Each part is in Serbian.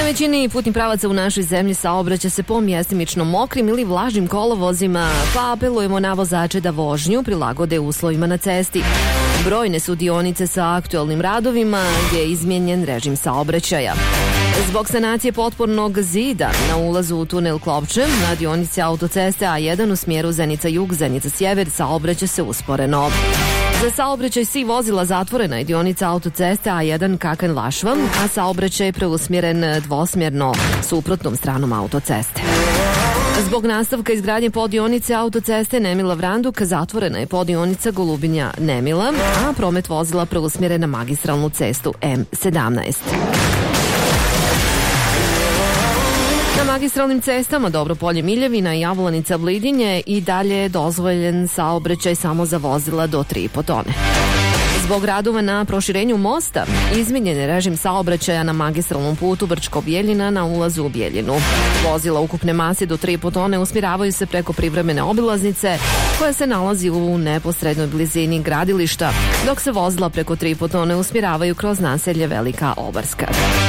većini putnih pravaca u našoj zemlji saobraća se po mjestimično mokrim ili vlažnim kolovozima, pa apelujemo na vozače da vožnju prilagode uslovima na cesti. Brojne su dionice sa aktualnim radovima gdje je izmijenjen režim saobraćaja. Zbog sanacije potpornog zida na ulazu u tunel Klopče na dionici autoceste A1 u smjeru Zenica-Jug, Zenica-Sjever saobraća se usporeno. Za saobraćaj svih vozila zatvorena je dionica autoceste A1 Kakan-Lašva, a saobraćaj je preusmjeren dvosmjerno suprotnom stranom autoceste. Zbog nastavka izgradnje poddionice autoceste Nemila-Vranduk zatvorena je poddionica Golubinja-Nemila, a promet vozila preusmjeren na magistralnu cestu M17. Na magistralnim cestama Dobropolje-Miljevina i Javolanica-Blidinje i dalje je dozvoljen saobraćaj samo za vozila do 3,5 tone. Zbog radova na proširenju mosta izmijenjen je režim saobraćaja na magistralnom putu Brčko-Bijeljina na ulazu u Bijeljinu. Vozila ukupne mase do 3,5 tone usmjeravaju se preko privremene obilaznice koja se nalazi u neposrednoj blizini gradilišta, dok se vozila preko 3,5 tone usmjeravaju kroz naselje Velika Obarska.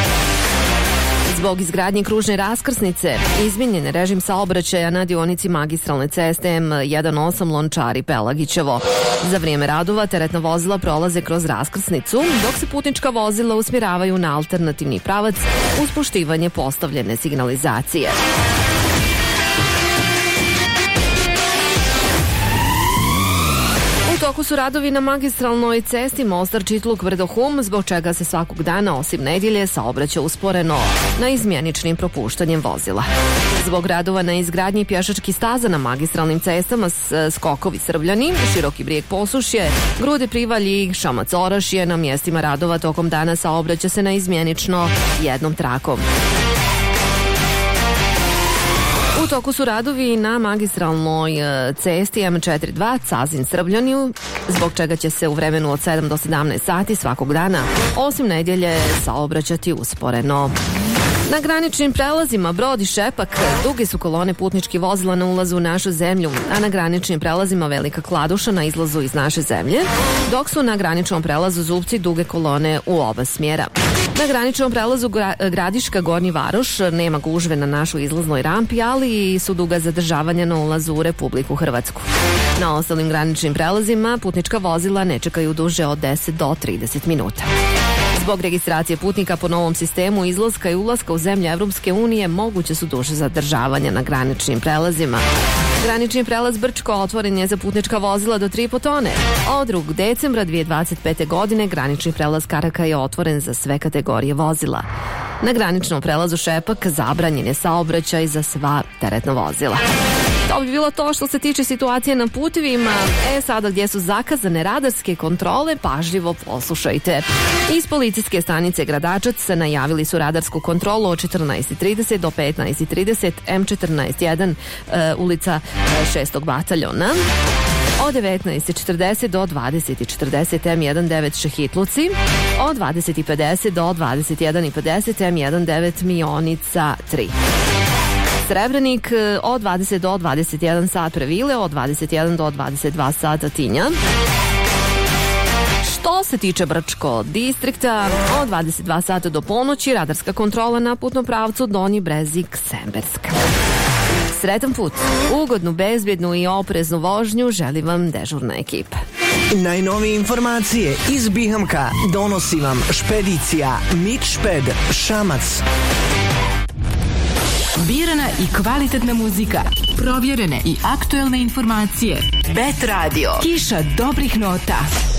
Zbog izgradnje kružne raskrsnice izmijenjen je režim saobraćaja na dionici magistralne ceste M18 Lončari-Pelagićevo. Za vrijeme radova teretna vozila prolaze kroz raskrsnicu, dok se putnička vozila usmjeravaju na alternativni pravac uz poštivanje postavljene signalizacije. U toku su radovi na magistralnoj cesti Mostar-Čitluk-Vrdohum, zbog čega se svakog dana, osim nedjelje, saobraća usporeno na izmjeničnim propuštanjem vozila. Zbog radova na izgradnji pješačkih staza na magistralnim cestama Skokovi-Srbljani, Široki Brijeg-Posušje, Grude-Privalji, Šamac-Orašje, na mjestima radova tokom dana saobraća se na izmjenično jednom trakom. U toku su radovi na magistralnoj cesti M42 Cazin-Srbljani, zbog čega će se u vremenu od 7 do 17 sati svakog dana, osim nedjelje, saobraćati usporeno. Na graničnim prelazima Brod i Šepak duge su kolone putničkih vozila na ulazu u našu zemlju, a na graničnim prelazima Velika Kladuša na izlazu iz naše zemlje, dok su na graničnom prelazu Zubci duge kolone u oba smjera. Na graničnom prelazu Gradiška Gornji Varoš nema gužve na našoj izlaznoj rampi, ali su duga zadržavanja na ulazu u Republiku Hrvatsku. Na ostalim graničnim prelazima putnička vozila ne čekaju duže od 10 do 30 minuta. Zbog registracije putnika po novom sistemu izlaska i ulaska u zemlje Evropske unije moguće su duže zadržavanja na graničnim prelazima. Granični prelaz Brčko otvoren je za putnička vozila do 3,5 tone. Od 2. decembra 2025. godine granični prelaz Karaka je otvoren za sve kategorije vozila. Na graničnom prelazu Šepak zabranjen je saobraćaj za sva teretna vozila. To bi bilo to što se tiče situacije na putevima. Sada gdje su zakazane radarske kontrole, pažljivo poslušajte. Iz policijske stanice Gradačac najavili su radarsku kontrolu od 14:30 do 15:30 M14-1 ulica 6. bataljona. Od 19:40 do 20:40 M19 Šehitluci, od 20:50 do 21:50 M19 Mionica 3. Srebrenik, od 20 do 21 sat Previle, od 21 do 22 sata Tinja. Što se tiče Brčko distrikta, od 22 sata do ponoći radarska kontrola na putnom pravcu Donji Brezik-Sembersk. Sretan put, ugodnu, bezbjednu i opreznu vožnju želi vam dežurna ekipa. Najnovije informacije iz Bihamka donosi vam špedicija Mitšped Šamac. Birana i kvalitetna muzika, provjerene i aktuelne informacije. Bet Radio, kiša dobrih nota.